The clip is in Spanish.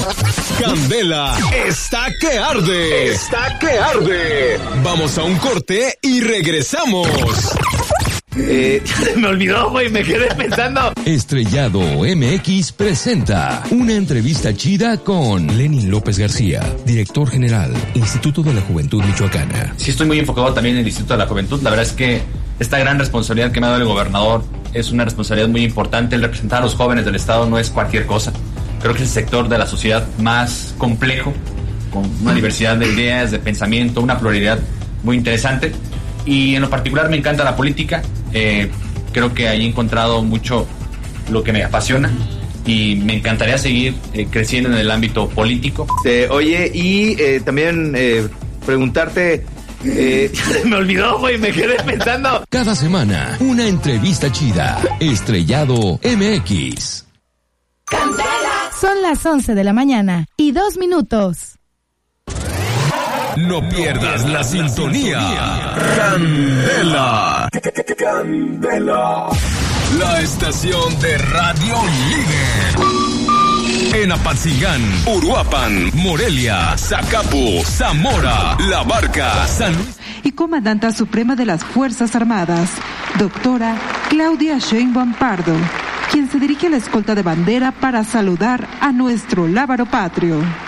Candela está que arde. Está que arde. Vamos a un corte y regresamos. Me olvidó, güey, me quedé pensando. Estrellado MX presenta una entrevista chida con Lenin López García, director general, Instituto de la Juventud Michoacana. Sí, estoy muy enfocado también en el Instituto de la Juventud. La verdad es que esta gran responsabilidad que me ha dado el gobernador es una responsabilidad muy importante. El representar a los jóvenes del Estado no es cualquier cosa. Creo que es el sector de la sociedad más complejo, con una diversidad de ideas, de pensamiento, una pluralidad muy interesante. Y en lo particular me encanta la política. Creo que ahí he encontrado mucho lo que me apasiona y me encantaría seguir creciendo en el ámbito político. Oye, y también preguntarte... Me olvidó, güey, me quedé pensando. Cada semana, una entrevista chida. Estrellado MX. Son las 11 de la mañana y 2 minutos. No pierdas la sintonía. Candela. Candela. La estación de radio líder. En Apatzingán, Uruapan, Morelia, Zacapu, Zamora, La Barca, San Luis. Y Comandanta Suprema de las Fuerzas Armadas, doctora Claudia Sheinbaum Pardo, quien se dirige a la escolta de bandera para saludar a nuestro lábaro patrio.